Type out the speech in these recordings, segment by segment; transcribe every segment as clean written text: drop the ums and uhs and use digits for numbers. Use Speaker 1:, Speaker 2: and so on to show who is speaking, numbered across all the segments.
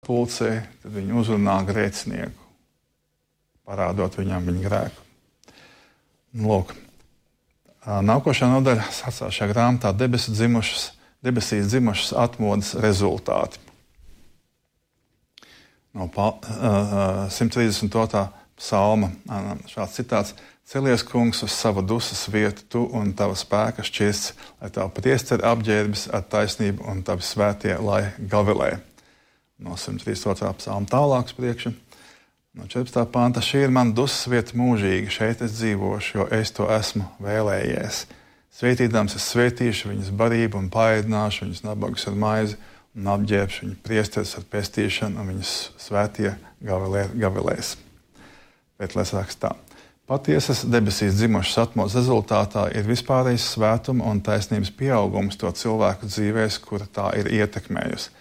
Speaker 1: sapulcē, tad viņi uzrunā grēcinieku, parādot viņam viņa grēku. Lūk, nākošā nodaļa sacās šajā grāmatā debesīs dzimušas atmodas rezultāti. No 132. psalma šāds citāts: Celies, kungs, uz savu dusmas vietu, tu un tava spēka šķirsts, lai tavu priesteri apģērbis ar taisnību un tavi svētie, lai gavilē. No 132. psalma tālāk priekšu. No 14. panta: šī ir mana dusmas vieta mūžīgi, šeit es dzīvošu, jo es to esmu vēlējies. Sveitīdams es sveitīšu viņas barību un paēdināšu viņas nabagus ar maizi un apģērbšu viņu priesteris ar pestīšanu un viņas svētie gavilēs. Bet lai rakstā. Patiesas debesīs dzimušas atmodas rezultātā ir vispārējais svētuma un taisnības pieaugums to cilvēku dzīvēs, kura tā ir ietekmējusi.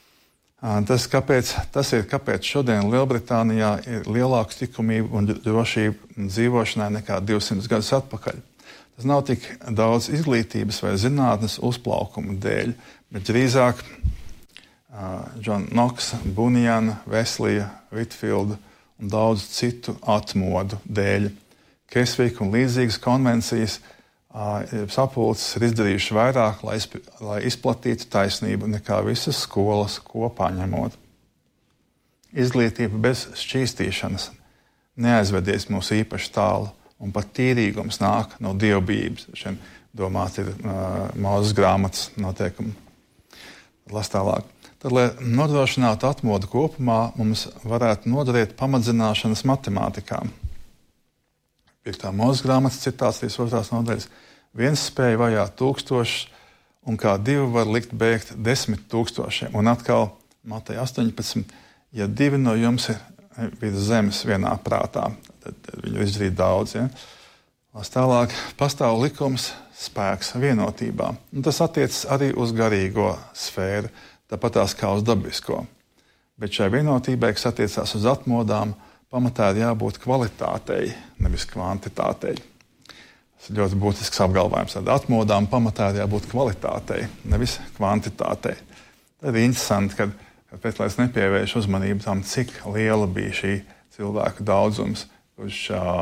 Speaker 1: Tas ir kāpēc šodien Lielbritānijā ir lielāka likumība un drošība dzīvošanai nekā 200 gadus atpakaļ. Tas nav tik daudz izglītības vai zinātnes uzplaukuma dēļ, bet drīzāk John Knox, Bunjana, Veslija, Whitfielda un daudz citu atmodu dēļ. Kesvika un līdzīgas konvencijas sapulces ir izdarījuši vairāk, lai izplatītu taisnību nekā visas skolas kopā ņemot. Izglītība bez šķīstīšanas neaizvedies mūs īpaši tālu, un pat tīrīgums nāk no dievbijības. Šiem domāt ir Mūzes grāmatas noteikumi. Las tālāk. Tad, lai nodrošinātu atmodu kopumā, mums varētu noderēt pamatzināšanas matemātikā. 5. Mūzes grāmatas citāts 32. nodaļas. Viens spēja vajāt 1000, un kā divi var likt bēgt 10 000. Un atkal Mateja 18. Ja divi no jums ir virs zemes vienā prātā, tad viņi izdarīja daudz. Ja? Tālāk pastāv likums spēks vienotībā. Un tas attiecas arī uz garīgo sfēru, tāpat tās kā uz dabisko. Bet šai vienotībai, kas attiecās uz atmodām, pamatā ir jābūt kvalitātei, nevis kvantitātei. Tas ir ļoti būtisks apgalvojums. Tad atmodām pamatā ir jābūt kvalitātei, nevis kvantitātei. Tad ir interesanti, kad Pētlais nepievērš uzmanību tam, cik liela bija šī cilvēku daudzums, kurš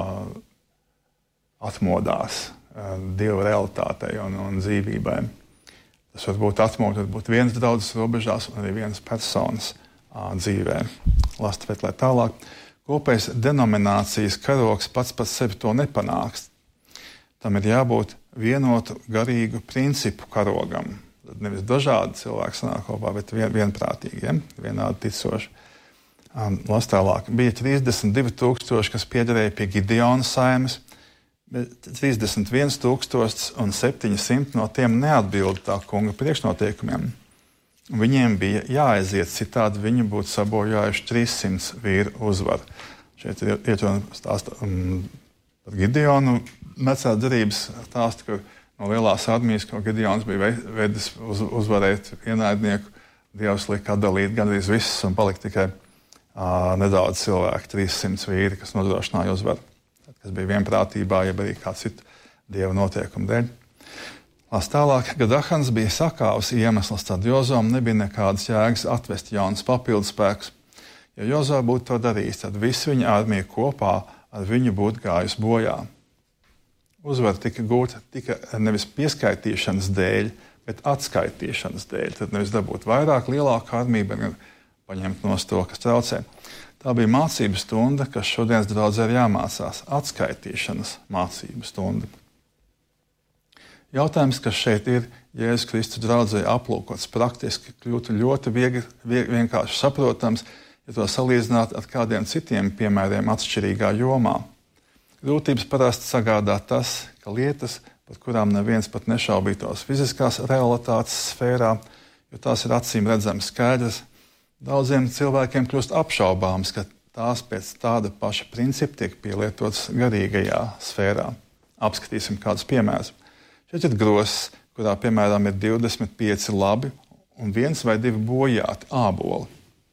Speaker 1: atmodās Dieva realitātei un dzīvībai. Tas var būt atmodu, var būt vienas draudzes robežās un arī vienas personas dzīvē. Lasta Pētlē tālāk. Kopējs denominācijas karogs pats par sevi to nepanāks. Tam ir jābūt vienotu garīgu principu karogam. Tad nevis dažādi cilvēki sanāk kopā, bet vienprātīgi, ja? Vienādi ticoši. Lasta tālāk. Bija 32 000, kas piederēja pie Gideona saimes, bet 31 700 no tiem neatbilda tā kunga priekšnoteikumiem. Viņiem bija jāaiziet, citādi viņi būtu sabojājuši 300 vīru uzvaru. Šeit ir ietruna stāsta par Gideonu. Vecā derības stāsta, ka no lielās armijas, ko Gideons bija vedis uzvarēt ienaidnieku, Dievs lika atdalīt gandrīz visus un palika tikai nedaudz cilvēki, 300 vīri, kas nodrošināja uzvaru. Kas bija vienprātībā, ja arī kāds citu Dieva notiekumu dēļ. Lās tālāk, kad Ahans bija sakāvis iemesls, tad Jozom nebija nekādas jēgas atvest jaunas papildus spēkus. Ja Jozā būtu to darījis, tad visi viņa armija kopā ar viņu būtu gājusi bojā. Uzvara tika gūta nevis pieskaitīšanas dēļ, bet atskaitīšanas dēļ. Tad nevis dabūt vairāk, lielāku armiju, bet paņemt no to, kas traucē. Tā bija mācību stunda, kas šodienas draudzē ir jāmācās. Atskaitīšanas mācību stunda. Jautājums, kas šeit ir Jēzus Kristus draudzē aplūkots praktiski, kļūtu ļoti vienkārši saprotams, ja to salīdzināt ar kādiem citiem piemēriem atšķirīgā jomā. Grūtības parasti sagādā tas, ka lietas, par kurām neviens pat nešaubītos fiziskās realitātes sfērā, jo tās ir acīm redzami skaidras, daudziem cilvēkiem kļūst apšaubāms, ka tās pēc tāda paša principa tiek pielietotas garīgajā sfērā. Apskatīsim kādus piemērus. Šeit ir grozs, kurā piemēram ir 25 labi un 1 vai 2 bojāti āboli.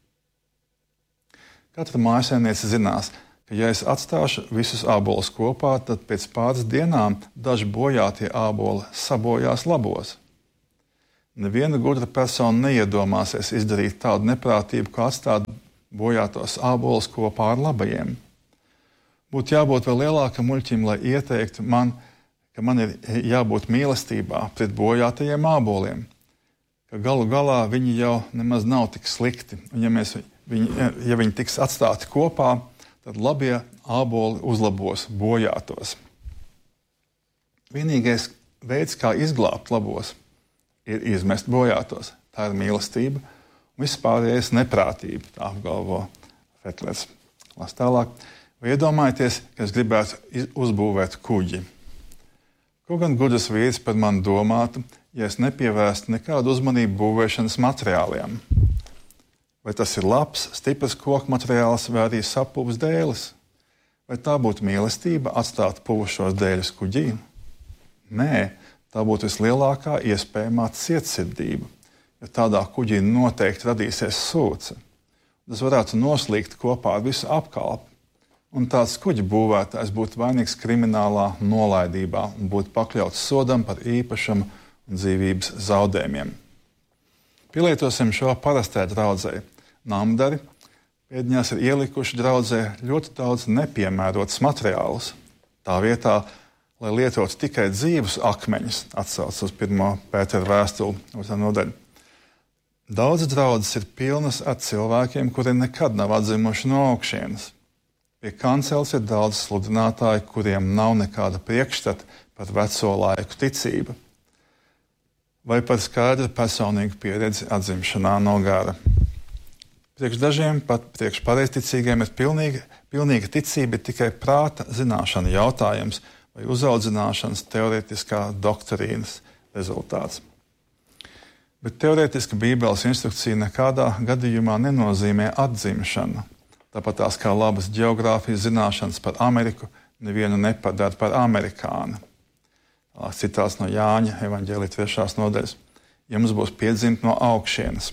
Speaker 1: Katra mājsaimniece zinās, ka ja es atstāšu visus ābolus kopā, tad pēc pāris dienām daži bojātie āboli sabojās labos. Neviena gudra persona neiedomāsies izdarīt tādu neprātību, kā atstāt bojātos ābolus kopā ar labajiem. Būtu jābūt vēl lielākam muļķim, lai ieteiktu man, ka man ir jābūt mīlestībā pret bojātajiem āboliem, ka galu galā viņi jau nemaz nav tik slikti. Un ja viņi tiks atstāti kopā, tad labie āboli uzlabos bojātos. Vienīgais veids, kā izglābt labos, ir izmest bojātos. Tā ir mīlestība un vispārējais neprātība, tā apgalvo Fetlers. Las tālāk. Vai iedomājieties, ka es gribētu uzbūvēt kuģi? Ko gan gudrs vīrs par mani domātu, ja es nepievērstu nekādu uzmanību būvēšanas materiāliem? Vai tas ir labs, stiprs koku materiāls vai arī sapūves dēlis? Vai tā būtu mīlestība atstāt puvušos dēļus kuģī? Nē, tā būtu vislielākā iespējamā cietsirdība, jo tādā kuģī noteikti radīsies sūce. Tas varētu noslīgt kopā ar visu apkalpi. Un tāds kuģa būvētājs būtu vainīgs kriminālā nolaidībā un būtu pakļauts sodam par īpašumu un dzīvības zaudējumiem. Pielietosim šo parastajai draudzei. Namdari pēdiņās ir ielikuši draudzē ļoti daudz nepiemērotus materiālus. Tā vietā, lai lietotu tikai dzīvus akmeņus, atsaucas uz 1. Pētera vēstuli, 2. nodaļu. Daudzas draudzes ir pilnas ar cilvēkiem, kuri nekad nav atzimuši no augšienes. Pie kanceles ir daudz sludinātāju, kuriem nav nekāda priekšstata par veco laiku ticību vai par skaidru personīgu pieredzi atzimšanā no gara. Priekš dažiem, pat priekš pareizticīgiem, ir pilnīga ticība tikai prāta zināšana jautājums vai uzaudzināšanas teorētiskā doktrīnas rezultāts. Bet teorētiska Bībeles instrukcija nekādā gadījumā nenozīmē atzimšanu. Tāpat tās kā labas ģeogrāfijas zināšanas par Ameriku nevienu nepadara par amerikāni. Citāts no Jāņa evaņģēlija 3. nodaļas. Ja mums būs piedzimt no augšienes.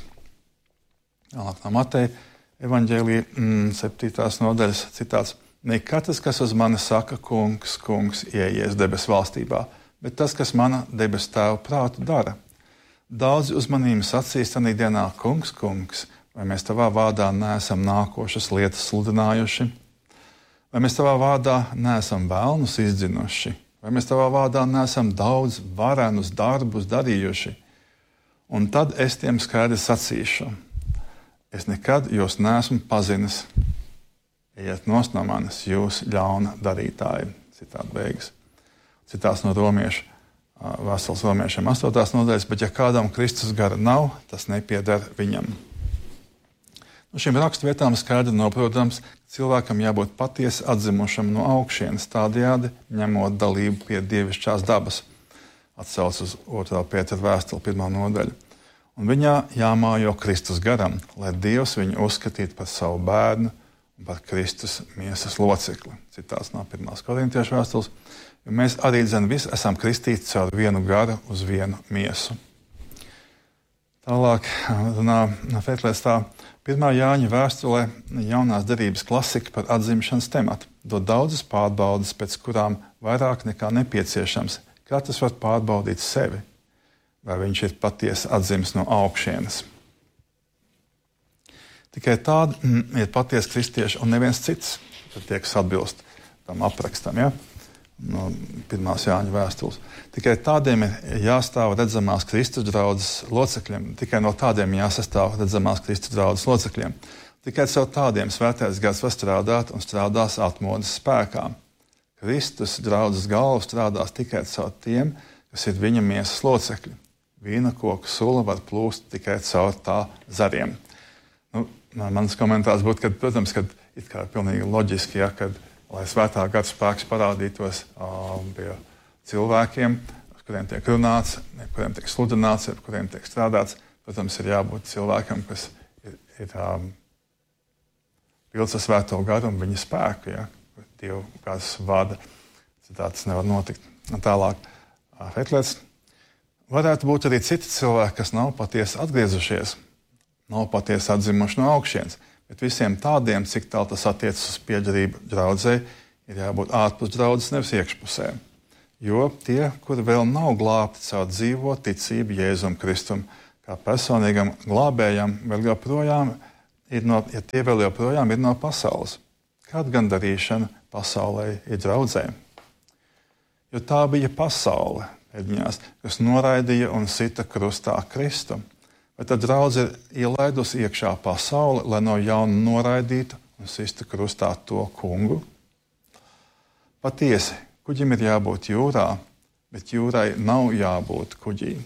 Speaker 1: No Mateja evaņģēlija 7. nodaļas citāts. Ne katrs, kas uz mani saka, kungs, kungs, ieies debesu valstībā, bet tas, kas mana debesu tēva prātu dara. Daudzi uz manīm sacīs tanī dienā, kungs, kungs, vai mēs tavā vārdā neesam nākošas lietas sludinājuši? Vai mēs tavā vārdā neesam vēlnus izdzinuši? Vai mēs tavā vārdā neesam daudz varenus darbus darījuši? Un tad es tiem skaidri sacīšu. Es nekad jūs neesmu pazinis. Ejiet nost no manis, jūs ļauna darītāji. Citāta beigas. Citāts no Romiešu, vēstules Romiešiem 8. nodaļas, bet ja kādam Kristus gara nav, tas nepieder viņam. No šīm raksturvietām skaidri noprotams, ka cilvēkam jābūt patiesi atzimušam no augšienes, tādējādi ņemot dalību pie dievišķās dabas. Atsauc uz 2. Pētera vēstuli 1. nodaļu. Un viņā jāmājo Kristus garam, lai Dievs viņu uzskatītu par savu bērnu un par Kristus miesas locekli. Citāts no 1. Korintiešu vēstules. Jo mēs arī visi esam kristīti caur vienu garu uz vienu miesu. Tālāk runā Fetlers tā. 1. Jāņa vēstulē jaunās derības klasika par atzimšanas tematu dod daudzas pārbaudes, pēc kurām vairāk nekā nepieciešams. Katrs var pārbaudīt sevi, vai viņš ir patiesi atzimis no augšienes. Tikai tādi ir patiesi kristieši un neviens cits, tie, kas atbilst tam aprakstam, ja? No 1. Jāņa vēstules. Tikai tādiem ir jāstāv redzamās Kristus draudzes locekļiem. Tikai no tādiem jāsastāv redzamās Kristus draudzes locekļiem. Tikai caur tādiem svētais gars var strādāt un strādās atmodas spēkā. Kristus draudzes galva strādās tikai caur tiem, kas ir viņa miesas locekļi. Vīna koka sula var plūst tikai caur tā zariem. Mans komentārs būtu, ka, protams, kad it kā pilnīgi loģiski, ja, kad lai svētā gara spēks parādītos pie cilvēkiem, ar kuriem tiek runāts, ar kuriem tiek sludināts, ar kuriem tiek strādāts. Protams, ir jābūt cilvēkam, kas ir pilns ar svēto garu un viņa spēku, ja, Dievu gars vada. Citāds nevar notikt. Un tālāk Fetlers. Varētu būt arī citi cilvēki, kas nav patiesi atgriezušies, nav patiesi atzimuši no augšienes. Bet visiem tādiem, cik tālu tas attiecas uz piederību draudzē, ir jābūt ārpus draudzes, nevis iekšpusē. Jo tie, kuri vēl nav glābti caur dzīvo ticību Jēzum Kristum, kā personīgam glābējam, vēl joprojām ja tie vēl joprojām ir no pasaules. Kāda gandarīšana pasaulē ir draudzē? Jo tā bija pasaule, pēdiņās, kas noraidīja un sita krustā Kristu. Vai tad draudze ir ielaidusi iekšā pasauli, lai no jauna noraidītu un sistu krustā to kungu? Patiesi, kuģim ir jābūt jūrā, bet jūrai nav jābūt kuģī.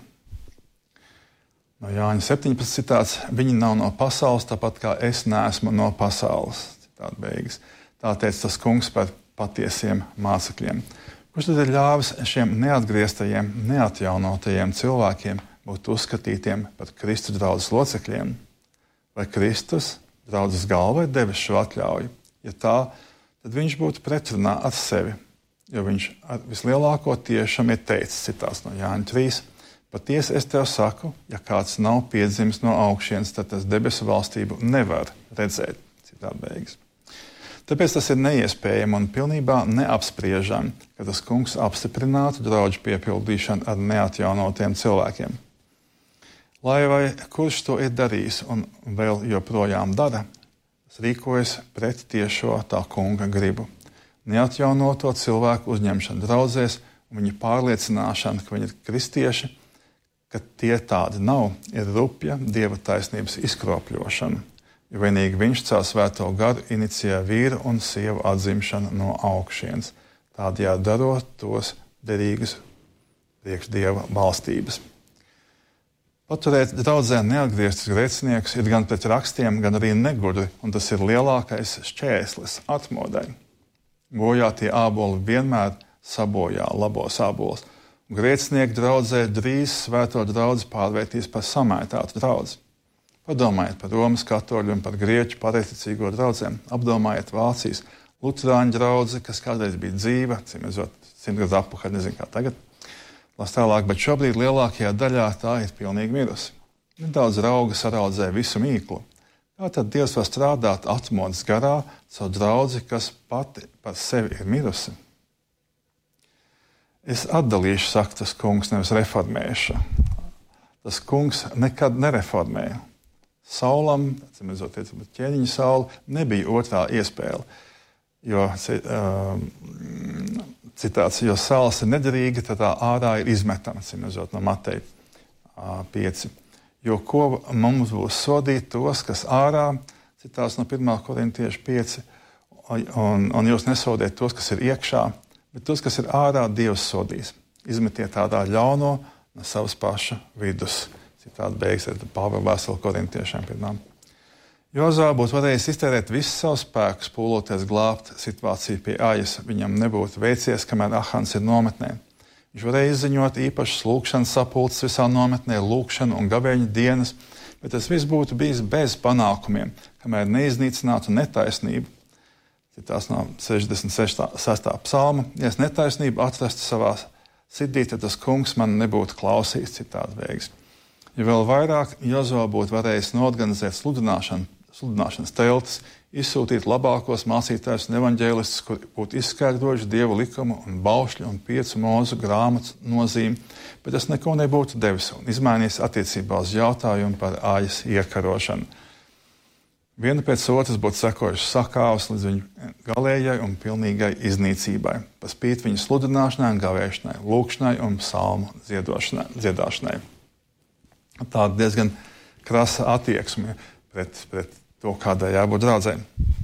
Speaker 1: No Jāņa 17 citāts: viņi nav no pasaules, tāpat kā es neesmu no pasaules. Citāta beigas. Tā teica tas kungs par patiesiem mācekļiem. Kurš tad ir ļāvis šiem neatgrieztajiem, neatjaunotajiem cilvēkiem būt uzskatītiem par Kristus draudzes locekļiem? Vai Kristus, draudzes galvai, devis šo atļauju? Ja tā, tad viņš būtu pretrunā ar sevi, jo viņš ar vislielāko tiešām ir teicis, citāts no Jāņa 3: patiesi es tev saku, ja kāds nav piedzimis no augšienes, tad tas debesu valstību nevar redzēt. Citāta beigas. Tāpēc tas ir neiespējami un pilnībā neapspriežami, ka tas kungs apstiprinātu draudžu piepildīšanu ar neatjaunotiem cilvēkiem. Lai vai kurš to ir darījis un vēl joprojām dara, tas rīkojas pret tiešo tā kunga gribu. Neatjaunoto cilvēku uzņemšana draudzēs un viņa pārliecināšana, ka viņi ir kristieši, ka tie tādi nav, ir rupja Dieva taisnības izkropļošana. Jo vienīgi viņš caur svēto garu inicijē vīru un sievu atzimšanu no augšienes, tādējādi darot tos derīgus priekš Dieva valstības. Paturēt draudzē neatgrieztus grēciniekus ir gan pret rakstiem, gan arī negudri, un tas ir lielākais šķērslis atmodai. Bojātie āboli vienmēr sabojā labos ābolus, un grēcinieki draudzē drīz svēto draudzi pārvērtīs par samaitātu draudzi. Padomājiet par Romas katoļu un par grieķu pareizticīgo draudzēm. Apdomājiet Vācijas luterāņu draudzi, kas kādreiz bija dzīva, 100 gadus atpakaļ, nezinu kā tagad. Lās tālāk, bet šobrīd lielākajā daļā tā ir pilnīgi mirusi. Nedaudz rauga saraudzē visu mīklu. Kā tad Dievs var strādāt atmodas garā caur draudzi, kas pati par sevi ir mirusi? Es atdalīšu, saka tas kungs, nevis reformēšu. Tas kungs nekad nereformēja. Saulam, ķēniņa Saula, nebija otrā iespēja, jo, citāts, jo saules ir nederīga, tad tā ārā ir izmetama, no Mateja 5. Jo ko mums būs sodīt tos, kas ārā, citāts no 1. Korintiešu 5, un jūs nesodiet tos, kas ir iekšā, bet tos, kas ir ārā, Dievs sodīs. Izmetiet tādā ļauno no savas paša vidus. Citādi beigas ar Pāvela vēstuli korintiešiem pirmām. Jozua būtu varējis iztērēt visus savus spēkus, pūloties glābt situāciju pie Ajas. Viņam nebūtu veicies, kamēr Ahans ir nometnē. Viņš varēja izziņot īpašas lūkšanas sapulces visā nometnē, lūkšanu un gavēņu dienas, bet tas viss būtu bijis bez panākumiem, kamēr neiznīcinātu netaisnību. Citās no 66. psalma: ja es netaisnību atrastu savā sirdī, tad tas kungs man nebūtu klausījis. Citādi beigas. Ja vēl vairāk, Jozua būtu varējis norganizēt sludināšanas teltis, izsūtīt labākos mācītājus un evaņģēlistus, kuri būtu izskaidrojuši Dieva likumu un baušļu un 5 mūzu grāmatu nozīmi, bet tas neko nebūtu devis un izmainījis attiecībā uz jautājumu par Ajas iekarošanu. Viena pēc otras būtu sekojuši sakāvas līdz viņu galējai un pilnīgai iznīcībai, pa spīti viņu sludināšanai un gavēšanai, lūkšanai un psalmu dziedāšanai. Tāda diezgan krasa attieksme pret to, kādai jābūt draudzēm.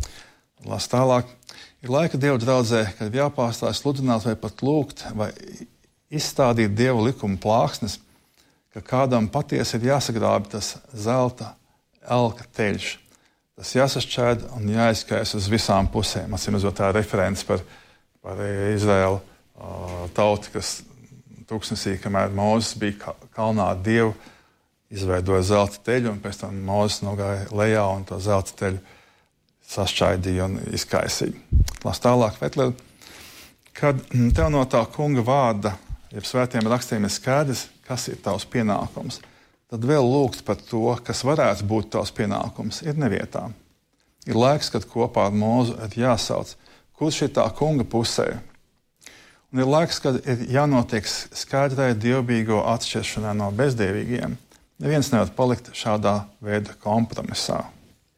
Speaker 1: Lās tālāk. Ir laika Dieva draudzē, kad jāpārstāj sludināt vai pat lūgt vai izstādīt Dieva likuma plāksnes, ka kādam patiesi ir jāsagrābi tas zelta elka teļš. Tas jāsašķēd un jāizkais uz visām pusēm. Atcīmredzot, tā referents par Izraēlu tauti, kas tūkstnesī, kamēr Mūzes bija kalnā ar Dievu, izveidoja zelta teļu, un pēc tam Mūzes nogāja lejā un to zelta teļu sašķaidīja un izkaisīja. Lās tālāk, Vetler, kad tev no tā kunga vārda, jeb svētiem rakstiem ir skaidrs, kas ir tavs pienākums, tad vēl lūgt par to, kas varētu būt tavs pienākums, ir nevietā. Ir laiks, kad kopā ar Mūzu ir jāsauc, kurš ir tā kunga pusē. Un ir laiks, kad ir jānotiek skaidrai dievbijīgo atšķiršanai no bezdievīgiem. Neviens nevar palikt šādā veida kompromisā.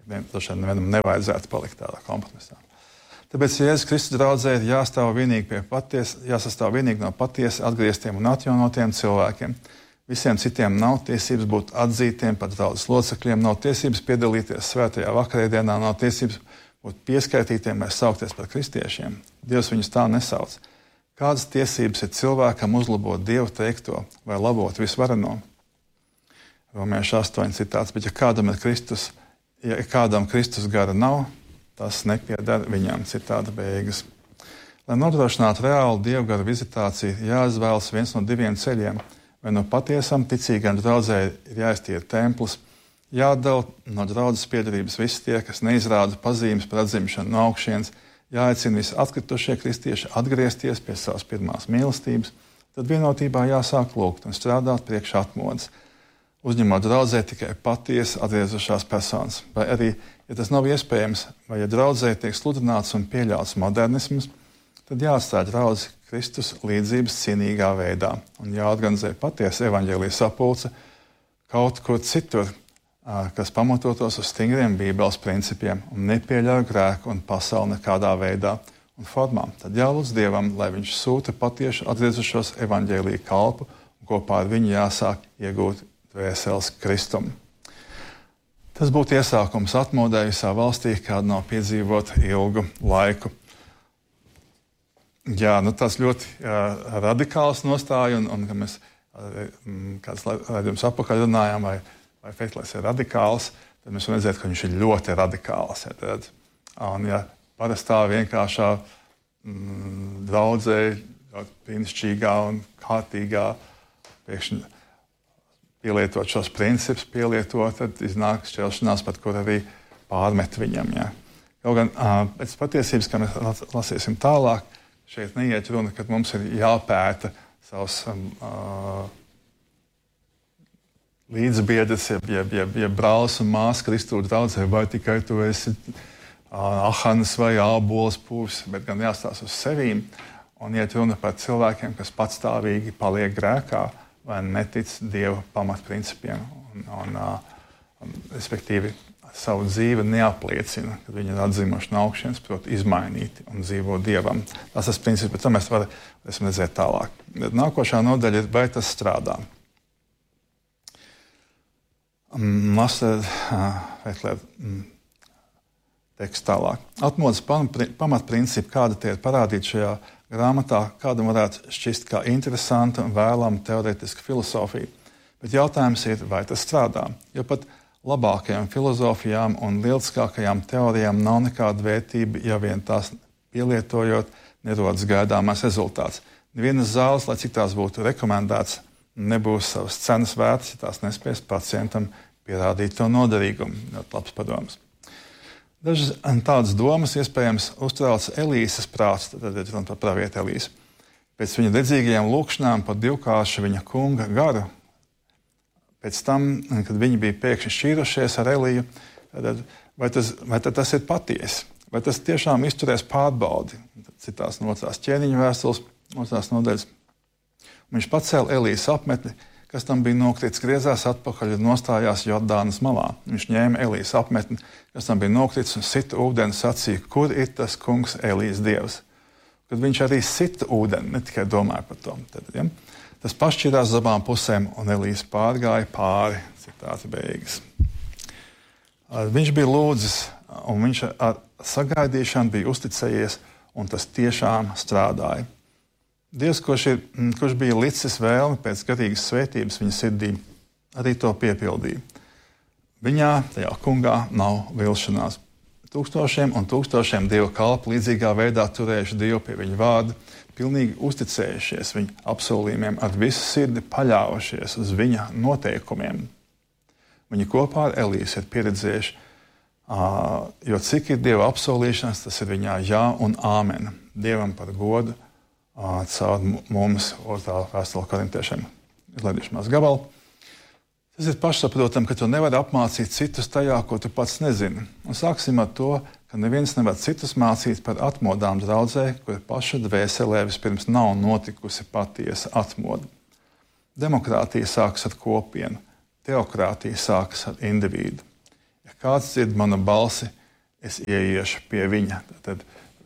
Speaker 1: Nevienam nevajadzētu palikt tādā kompromisā. Tāpēc Jēzus Kristus draudzē ir jāsastāv vienīgi no patiesi atgrieztiem un atjaunotiem cilvēkiem. Visiem citiem nav tiesības būt atzītiem par draudzes locekļiem, nav tiesības piedalīties svētajā vakarēdienā, nav tiesības būt pieskaitītiem vai saukties par kristiešiem. Dievs viņus tā nesauc. Kādas tiesības ir cilvēkam uzlabot Dievu teikto vai labot visvareno? Romiešu 8 citāts, bet ja kādam Kristus gara nav, tas nepieder viņam, citāta beigas. Lai nodrošinātu reālu Dievu gara vizitāciju, jāizvēlas viens no diviem ceļiem. Vai no patiesam ticīgiem draudzē ir jāiztīra templis, jādala no draudzes piedarības visi tie, kas neizrāda pazīmes par atzimšanu no augšienes, jāaicina visi atkritušie kristieši atgriezties pie savas pirmās mīlestības, tad vienotībā jāsāk lūgt un strādāt priekš atmodas, uzņemot draudzē tikai patiesi atgriezušās personas. Vai arī, ja tas nav iespējams, vai ja draudzē tiek sludināts un pieļauts modernisms, tad jāatstāj draudzi Kristus līdzības cienīgā veidā un jāorganizē patiesa evaņģēlijas sapulce kaut kur citur, kas pamatotos uz stingriem Bībeles principiem un nepieļauj grēku un pasauli nekādā veidā un formā. Tad jālūdz Dievam, lai viņš sūta patieši atgriezušos evaņģēliju kalpu un kopā ar viņu jāsāk iegūt dvēseles Kristum. Tas būtu iesākums atmodai visā valstī, kāda nav piedzīvota ilgu laiku. Jā, tas ļoti radikāls nostāja, un ka mēs kāds raidījums apakaļ runājām, vai Feitlers ir radikāls, tad mēs varam redzēt, ka viņš ir ļoti radikāls. Un ja parastā vienkāršā draudzē, brīnišķīgā un kārtīgā, pēkšņi pielietot šos principus, tad iznāk šķelšanās, pat kur arī pārmet viņam. Ja. Kaut gan pēc patiesības, kā mēs lasīsim tālāk, šeit neiet runa, ka mums ir jāpēta savs līdzbiedrs, ja brālis un māsa Kristū draudzē, vai tikai tu esi Ahanas vai Ābolas pūvis, bet gan jāstās uz sevīm un iet runa par cilvēkiem, kas patstāvīgi paliek grēkā vai netic Dieva pamatprincipiem respektīvi savu dzīvi neapliecina, kad viņi ir atzimuši no augšienes, proti izmainīti un dzīvo Dievam. Tas ir princips, bet to mēs varēsim redzēt tālāk. Bet nākošā nodaļa ir, vai tas strādā. Teksts tālāk. Atmodas pamatprincipi, kāda tie ir parādīti šajā grāmatā, kādam varētu šķist kā interesanta un vēlama teorētiska filosofija. Bet jautājums ir, vai tas strādā. Jo pat labākajām filozofijām un lieliskākajām teorijām nav nekāda vērtība, ja vien tās pielietojot nerodas gaidāmais rezultāts. Nevienas zāles, lai cik tās būtu rekomendēts, nebūs savas cenas vērtas, ja tās nespēs pacientam pierādīt to noderīgumu. Ļoti labs padoms. Dažas tādas domas iespējams uztrauc Elīzes prāts, tad ir runa par pravieti Elīzi. Pēc viņa dedzīgajām lūkšanām par divkāršu viņa kunga garu, pēc tam, kad viņi bija pēkšņi šķīrušies ar Eliju, vai tas ir patiesi? Vai tas tiešām izturēs pārbaudi? Citās no otrās ķēniņa vēstules, otrās nodaļas. Viņš pacēla Elijas apmetni, kas tam bija nokritis, griezās atpakaļ un nostājās Jordānas malā. Viņš ņēma Elijas apmetni, kas tam bija nokritis un sita ūdeni, sacīja, kur ir tas kungs Elijas dievs? Kad viņš arī sita ūdeni, ne tikai domāja par to. Tas pašķirās uz abām pusēm, un Elijas pārgāja pāri. Citāta beigas. Viņš bija lūdzis, un viņš ar sagaidīšanu bija uzticējies, un tas tiešām strādāja. Dievs, kurš bija licis vēlmi pēc garīgas svētības viņa sirdī, arī to piepildīja. Viņā, tajā kungā, nav vilšanās. Tūkstošiem un tūkstošiem Dieva kalpu līdzīgā veidā turējuši Dievu pie viņa vārda, pilnīgi uzticējušies viņa apsolījumiem, ar visu sirdi paļāvušies uz viņa noteikumiem. Viņi kopā ar Elīsu ir pieredzējuši, jo cik ir Dieva apsolīšanas, tas ir viņā jā un āmen. Dievam par godu caur mums 2. vēstule korintiešiem. Izlaidīšanās gabalu. Tas ir pašsaprotam, ka tu nevari apmācīt citus tajā, ko tu pats nezini. Un sāksim ar to, ka neviens nevar citus mācīt par atmodām draudzē, kur paša dvēselē vispirms nav notikusi patiesa atmoda. Demokrātija sākas ar kopienu, teokrātija sākas ar individu. Ja kāds dzird manu balsi, es ieiešu pie viņa. Tad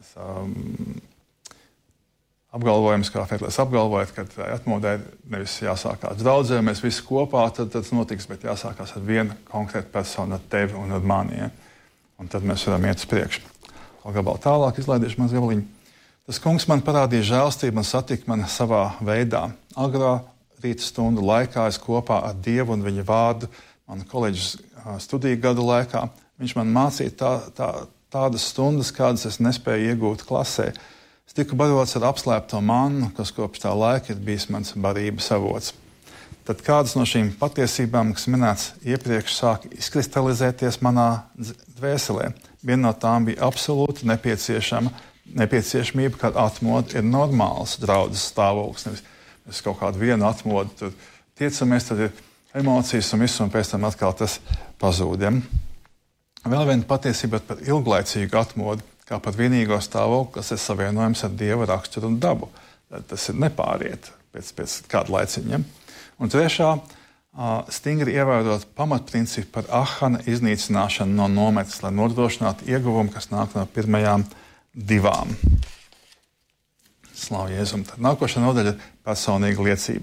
Speaker 1: apgalvojums, kā Fētlers apgalvojat, ka atmodē nevis jāsākās draudzē, mēs visi kopā, tad tas notiks, bet jāsākās ar vienu konkrētu personu, ar tevi un ar mani. Ja? Un tad mēs varam iet uz priekšu. Vēl gabalu tālāk izlaidīšu maz gabaliņu. Tas kungs man parādīja žēlstību un satika mani savā veidā. Agrā rīta stundu laikā es kopā ar Dievu un viņa vārdu manu koledžas studiju gadu laikā. Viņš man mācīja tādas stundas, kādas es nespēju iegūt klasē. Es tiku barots ar apslēpto mannu, kas kopš tā laika ir bijis mans barības avots. Tad kādas no šīm patiesībām, kas minēts iepriekš, sāk izkristalizēties manā dvēselē. Viena no tām bija absolūti nepieciešamība, ka atmoda ir normāls draudzes stāvoklis. Nevis mēs kaut kādu vienu atmodu tur tiecamies, tad ir emocijas un viss, un pēc tam atkal tas pazūd. Ja? Vēl viena patiesība par ilglaicīgu atmodu, kā par vienīgo stāvokli, kas ir savienojams ar Dieva raksturu un dabu. Tas ir nepāriet pēc kāda laiciņa. Un trešā, stingri ievērot pamatprincipu par Ahana iznīcināšanu no nometnes, lai nodrošinātu ieguvumu, kas nāk no pirmajām divām. Slavu Jēzum. Tad nākošā nodaļa ir personīga liecība.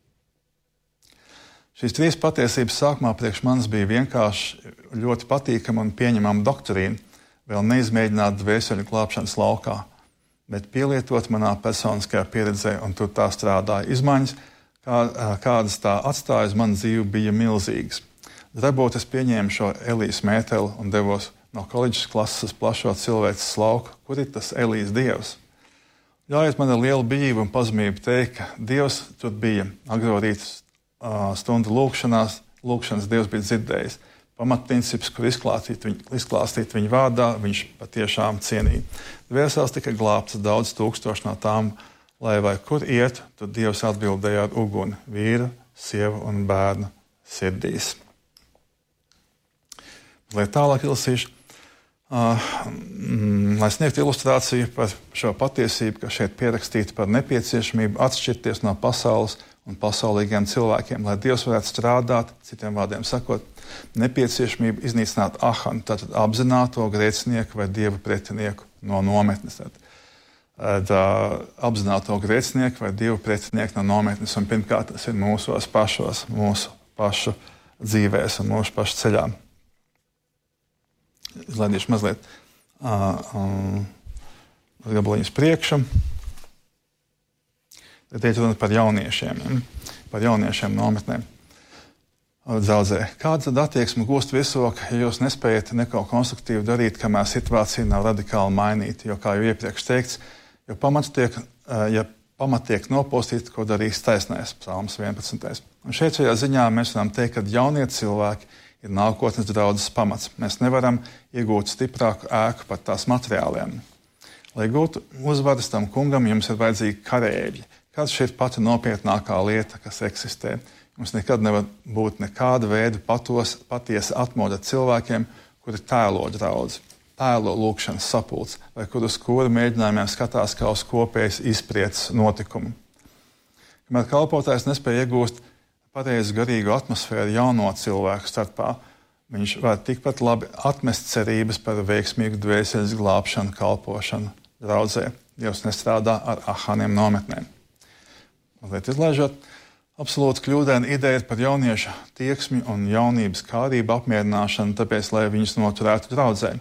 Speaker 1: Šīs trīs patiesības sākumā priekš manis bija vienkārši ļoti patīkama un pieņemama doktrīna, vēl neizmēģināt dvēseļu glābšanas laukā, bet pielietot manā personiskajā pieredzē, un tur tā strādāja izmaiņas, kādas tā atstāja uz manu dzīvi, bija milzīgas. Darbot es pieņēmu šo Elijas mēteli un devos no koledžas klases uz plašo cilvēces lauku, kur ir tas Elijas dievs. Ļaujiet man ar lielu bijību un pazemību teikt, ka Dievs tur bija agro rīta stundu lūkšanas Dievs bija dzirdējis. Pamatprincips, kur izklāstīt viņa vārdā, viņš patiešām cienīja. Dvēseles tika glābtas daudz tūkstoši no tām, lai vai kur iet, tad Dievs atbildēja ar uguni vīru, sievu un bērnu sirdīs. Lai tālāk ilsīšu, lai sniegtu ilustrāciju par šo patiesību, ka šeit pierakstīta par nepieciešamību atšķirties no pasaules un pasaulīgiem cilvēkiem, lai Dievs varētu strādāt, citiem vārdiem sakot, nepieciešamību iznīcināt Ahanu, tātad apzināto grēcinieku vai Dieva pretinieku no nometnes. Apzināto grēcinieku vai Dieva pretinieku no nometnes, un pirmkārt tas ir mūsos pašos, mūsu pašu dzīvēs un mūsu pašu ceļā. Izlaidīšu mazliet gabaliņus priekšu. Tad iet runa par jauniešiem nometnēm. Draudzē. Kāda tad attieksme gūst virsroku, ja jūs nespējat neko konstruktīvi darīt, kamēr situācija nav radikāli mainīta? Jo, kā jau iepriekš teikts, ja pamat tiek nopūstīta, ko darīs taisnais, Psalms 11. Un šeit šajā ziņā mēs varam teikt, ka jaunie cilvēki ir nākotnes draudzes pamats. Mēs nevaram iegūt stiprāku ēku par tās materiāliem. Lai gūtu uzvaras tam kungam, jums ir vajadzīgi karēģi. Kāds šī ir pati nopietnākā lieta, kas eksistē? Mums nekad nevar būt nekāda veida patiesa atmoda cilvēkiem, kuri tēlo draudzi, tēlo lūkšanas sapulci, vai uz kura mēģinājumiem skatās kā uz kopējas izprieces notikumu. Kamēr kalpotājs nespēja iegūst pareizu garīgu atmosfēru jauno cilvēku starpā, viņš var tikpat labi atmest cerības par veiksmīgu dvēseles glābšanu, kalpošanu draudzē. Dievs nestrādā ar Ahaniem nometnēm. Mazliet izlaižot, absolūti kļūdaina ideja par jauniešu tieksmi un jaunības kārību apmierināšanu, tāpēc, lai viņus noturētu draudzē.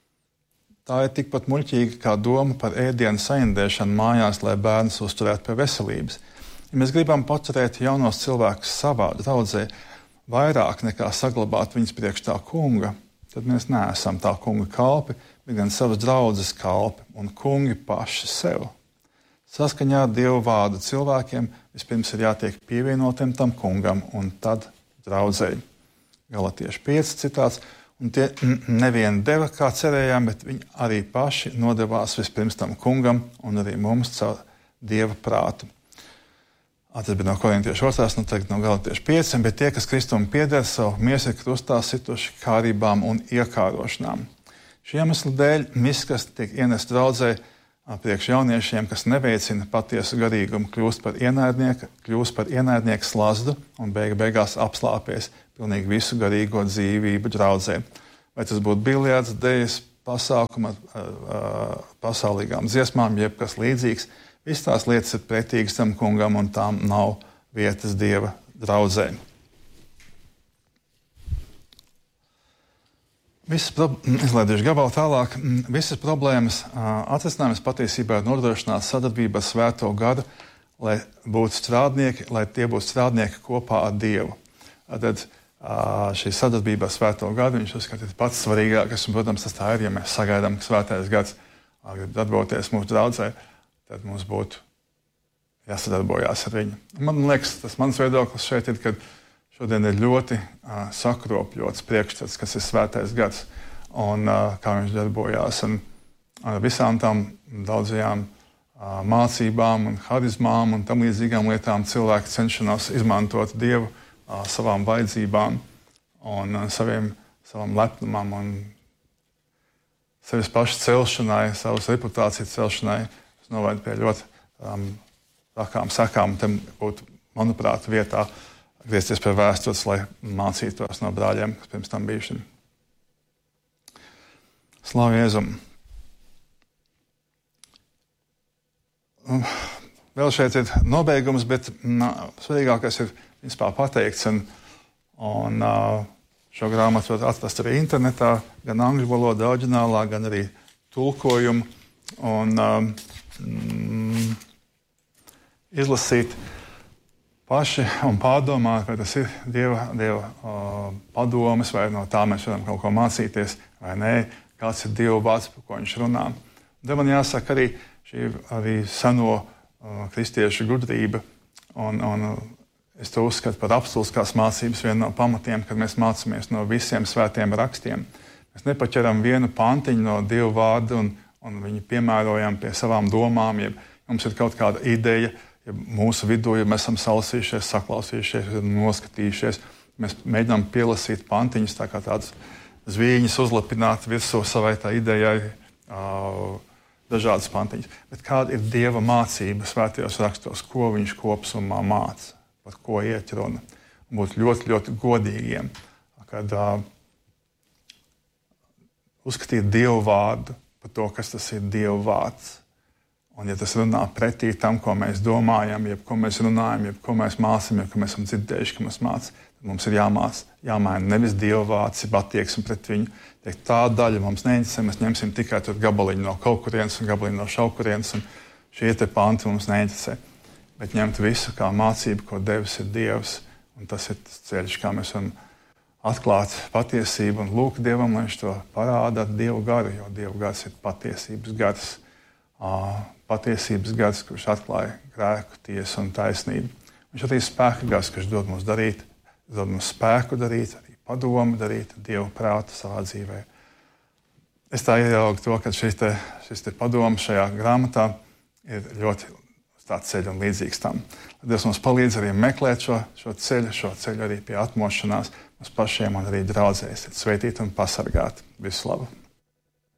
Speaker 1: Tā ir tikpat muļķīga kā doma par ēdienu saindēšanu mājās, lai bērnus uzturētu pie veselības. Ja mēs gribam paturēt jaunos cilvēkus savā draudzē vairāk nekā saglabāt viņus priekš tā kunga, tad mēs neesam tā kunga kalpi, bet gan savas draudzes kalpi un kungi paši sev. Saskaņā ar Dievu vārdu cilvēkiem vispirms ir jātiek pievienotiem tam kungam un tad draudzēji. Galatiešu 5 citāts, un tie nevienu deva, kā cerējām, bet viņi arī paši nodevās vispirms tam kungam un arī mums caur Dieva prātu. Tas bija no Korintiešu 2, nu tagad no Galatiešu 5, bet tie, kas Kristum pieder, savu miesu ir krustā situši kārībām un iekārošanām. Šī iemesla dēļ miskas tiek ienest draudzē priekš jauniešiem, kas neveicina patiesu garīgumu, kļūst par ienaidnieku slazdu un beigās apslāpēs pilnīgi visu garīgo dzīvību draudzē. vai tas būtu biljards, dejas, pasākuma, pasaulīgām dziesmām, jebkas līdzīgs. Visas tās lietas ir pretīgas tam kungam, un tām nav vietas Dieva draudzē. Izlaidīšu gabalu tālāk. Visas problēmas atrisinājums patiesībā ir nodrošināt sadarbību ar Svēto garu, lai būtu strādnieki, lai tie būtu strādnieki kopā ar Dievu. Tad šī sadarbība ar Svēto gadu, viņš uzskata, ir pats svarīgākais, un, protams, tas tā ir, ja mēs sagaidām, ka Svētais gads grib darboties mūsu draudzē, tad mums būtu jāsadarbojās ar viņu. Man liekas, tas mans viedoklis šeit ir, ka šodien ir ļoti sakropļots priekšstats, kas ir Svētais gads un kā viņš darbojās. Un ar visām tām daudzajām mācībām un harizmām un tam līdzīgām lietām cilvēki cenšanās izmantot Dievu savām vajadzībām un savam lepnumam un sevis pašu celšanai, savas reputācijas celšanai. Tas noved pie ļoti trakām sekām. Tam būtu, manuprāt, vietā griezties pie vēstures, lai mācītos no brāļiem, kas pirms tam bijuši. Slavu Jēzum! Vēl šeit ir nobeigums, bet svarīgākais ir vispār pateikts. Un šo grāmatu var atrast arī internetā, gan angļu valodā, oriģinālā, gan arī tulkojumu. Un izlasīt paši un pārdomāt, vai tas ir Dieva padomes, vai no tā mēs varam kaut ko mācīties, vai nē, kāds ir Dieva vārds, par ko viņš runā. Tad man jāsaka arī seno kristiešu gudrība, un es to uzskatu par apstulskās mācības vienu no pamatiem, kad mēs mācāmies no visiem svētiem rakstiem. Mēs nepaķeram vienu pantiņu no Dieva vārda un viņu piemērojam pie savām domām, ja mums ir kaut kāda ideja, ja mūsu vidū, ja mēs esam salasījušies, saklausījušies, noskatījušies, mēs mēģinām pielasīt pantiņus, tā kā tādas zvīņas uzlapināt virsū savai tā idejai, dažādas pantiņas. Bet kāda ir Dieva mācība svētajos rakstos, ko viņš kopsumā māca, par ko iet runa? Un būt ļoti, ļoti godīgiem, kad uzskatīt Dievu vārdu par to, kas tas ir Dieva vārds. Un ja tas runā pretī tam, ko mēs domājam, jeb ko mēs runājam, jeb ko mēs mācam, jeb ko mēs esam dzirdējuši, ka mēs mācam, tad mums ir jāmaina nevis Dieva vārds, jeb attieksme pret viņu. Teikt, tā daļa mums neinteresē, mēs ņemsim tikai tur gabaliņu no kaut kurienes un gabaliņu no šaukurienes, un šie te panti mums neinteresē. Bet ņemt visu kā mācību, ko devis ir Dievs, un tas ir tas ceļš, kā mēs varam atklāt patiesību un lūgt Dievam, lai viņš to parāda ar Dievu garu, jo Dievu gars ir patiesības gars. Patiesības gars, kurš atklāja grēku, tiesu un taisnību. Viņš arī spēka gars, kurš dod mums darīt, dod mums spēku darīt, arī padomu darīt, Dievu prātu savā dzīvē. Es tā ieraugu to, ka šis te padoms šajā grāmatā ir ļoti tāds ceļš un līdzīgs tam. Dievs mums palīdz arī meklēt šo ceļu arī pie atmošanās mums pašiem un arī draudzēs, sveitīt un pasargāt. Visu labu!